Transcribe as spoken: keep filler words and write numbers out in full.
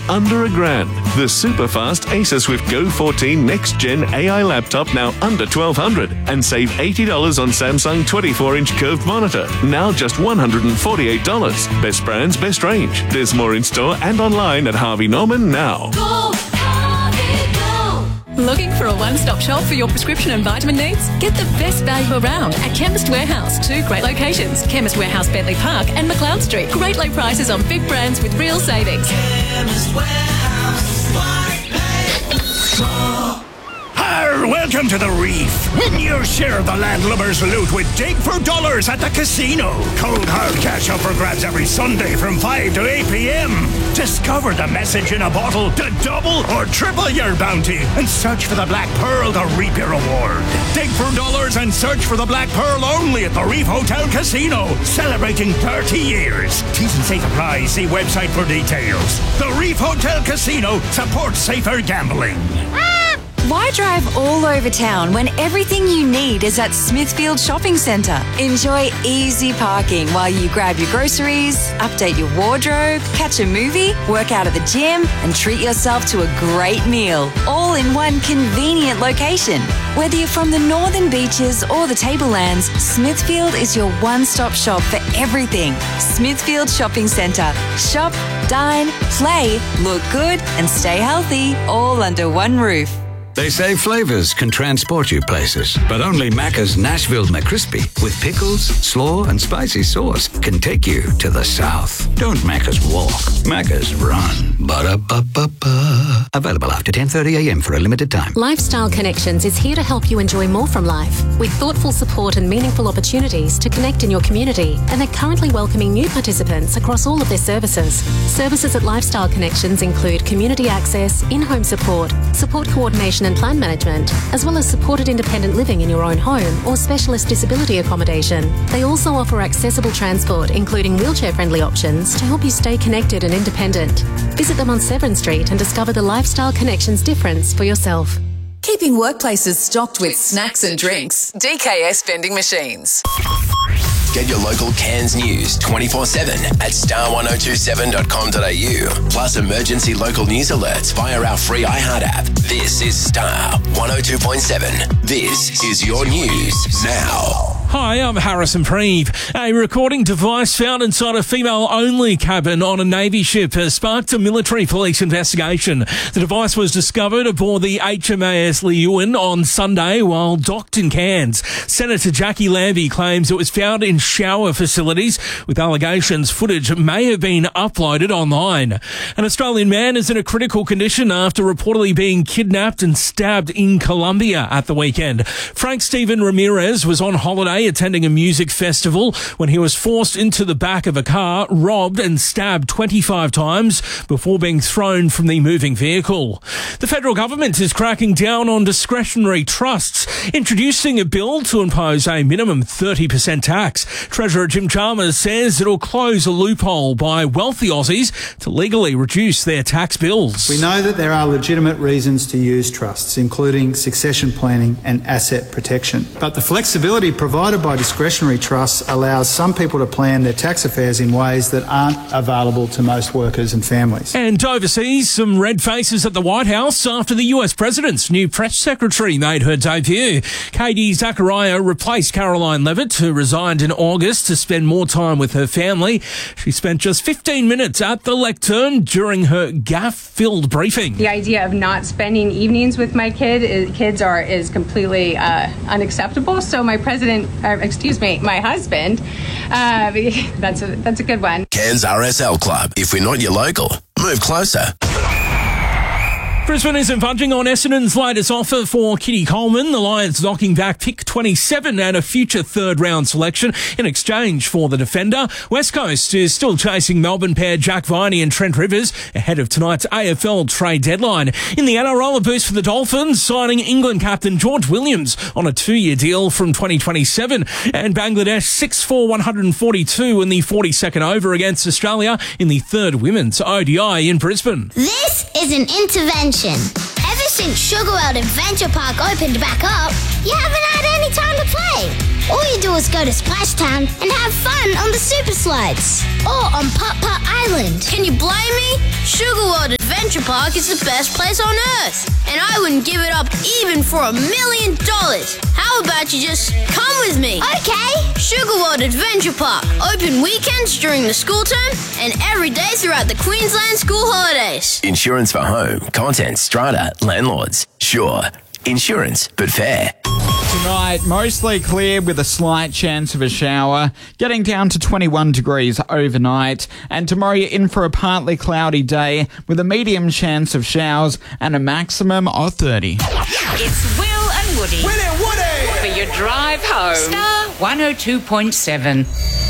under a grand. The super fast Asus with Go fourteen Next Gen A I laptop now under twelve hundred dollars. And save eighty dollars on Samsung twenty-four inch curved monitor, now just one hundred forty-eight dollars. Best brands, best range. There's more in store and online at Harvey Norman now. Go, Harvey, go. Looking for a one-stop shop for your prescription and vitamin needs? Get the best value around at Chemist Warehouse. Two great locations, Chemist Warehouse, Bentley Park and McLeod Street. Great low prices on big brands with real savings. Chemist Warehouse, why pay more? Arr, welcome to the Reef. Win your share of the landlubber's loot with Dig for Dollars at the casino. Cold hard cash up for grabs every Sunday from five to eight p.m. Discover the message in a bottle to double or triple your bounty and search for the Black Pearl to reap your reward. Dig for Dollars and search for the Black Pearl only at the Reef Hotel Casino. Celebrating thirty years. T's and C's apply. See website for details. The Reef Hotel Casino supports safer gambling. Why drive all over town when everything you need is at Smithfield Shopping Centre? Enjoy easy parking while you grab your groceries, update your wardrobe, catch a movie, work out at the gym, and treat yourself to a great meal, all in one convenient location. Whether you're from the Northern Beaches or the Tablelands, Smithfield is your one-stop shop for everything. Smithfield Shopping Centre. Shop, dine, play, look good, and stay healthy, all under one roof. They say flavors can transport you places, but only Macca's Nashville McCrispy with pickles, slaw, and spicy sauce can take you to the south. Don't Macca's walk, Macca's run. Ba-da-ba-ba-ba. Available after ten thirty a.m. for a limited time. Lifestyle Connections is here to help you enjoy more from life with thoughtful support and meaningful opportunities to connect in your community, and they're currently welcoming new participants across all of their services. Services at Lifestyle Connections include community access, in-home support, support coordination and plan management, as well as supported independent living in your own home or specialist disability accommodation. They also offer accessible transport, including wheelchair-friendly options, to help you stay connected and independent. Visit them on Severn Street and discover the Lifestyle Connections difference for yourself. Keeping workplaces stocked with snacks and drinks. D K S Vending Machines. Get your local Cairns news twenty-four seven at star one oh two seven dot com dot a u. Plus emergency local news alerts via our free iHeart app. This is Star one oh two point seven. This is your news now. Hi, I'm Harrison Preeve. A recording device found inside a female-only cabin on a Navy ship has sparked a military police investigation. The device was discovered aboard the H M A S Leeuwin on Sunday while docked in Cairns. Senator Jackie Lambie claims it was found in shower facilities, with allegations footage may have been uploaded online. An Australian man is in a critical condition after reportedly being kidnapped and stabbed in Colombia at the weekend. Frank Steven Ramirez was on holiday attending a music festival when he was forced into the back of a car, robbed and stabbed twenty-five times before being thrown from the moving vehicle. The federal government is cracking down on discretionary trusts, introducing a bill to impose a minimum thirty percent tax. Treasurer Jim Chalmers says it'll close a loophole by wealthy Aussies to legally reduce their tax bills. We know that there are legitimate reasons to use trusts, including succession planning and asset protection. But the flexibility provided by discretionary trusts allows some people to plan their tax affairs in ways that aren't available to most workers and families. And overseas, some red faces at the White House after the U S president's new press secretary made her debut. Katie Zachariah replaced Caroline Levitt, who resigned in August to spend more time with her family. She spent just fifteen minutes at the lectern during her gaffe-filled briefing. The idea of not spending evenings with my kid is, kids are is completely uh, unacceptable. So my president, uh, excuse me, my husband, uh, that's a that's a good one. Cairns R S L Club. If we're not your local, move closer. Brisbane isn't budging on Essendon's latest offer for Kitty Coleman. The Lions knocking back pick twenty-seven and a future third-round selection in exchange for the defender. West Coast is still chasing Melbourne pair Jack Viney and Trent Rivers ahead of tonight's A F L trade deadline. In the N R L, a boost for the Dolphins, signing England captain George Williams on a two-year deal from twenty twenty-seven. And Bangladesh six four one forty-two in the forty-second over against Australia in the third women's O D I in Brisbane. This is an intervention. Ever since Sugar World Adventure Park opened back up, you haven't had any time to play. All you do is go to Splashtown and have fun on the super slides or on Putt Putt Island. Can you blame me? Sugar World Adventure Adventure Park is the best place on earth, and I wouldn't give it up even for a million dollars. How about you just come with me? Okay. Sugar World Adventure Park, open weekends during the school term and every day throughout the Queensland school holidays. Insurance for home, contents, strata, landlords. Sure. Insurance, but fair. Tonight, mostly clear with a slight chance of a shower, getting down to twenty-one degrees overnight. And tomorrow you're in for a partly cloudy day with a medium chance of showers and a maximum of thirty. It's Will and Woody. Will and Woody! For your drive home. Star one oh two point seven.